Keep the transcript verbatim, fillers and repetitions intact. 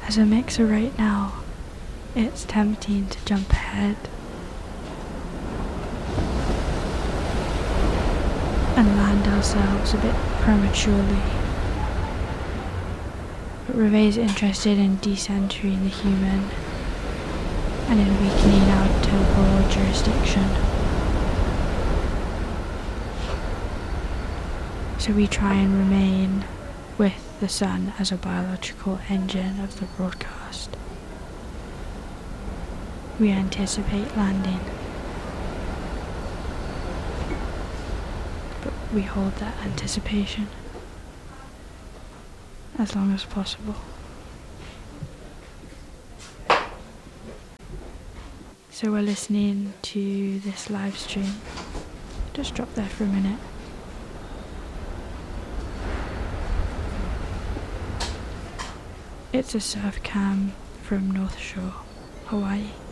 As a mixer right now, it's tempting to jump ahead and land ourselves a bit prematurely. But Reve's interested in decentering the human and in weakening our temporal jurisdiction. So we try and remain with the sun as a biological engine of the broadcast. We anticipate landing, but we hold that anticipation as long as possible. So we're listening to this live stream. Just drop there for a minute. It's a surf cam from North Shore, Hawaii.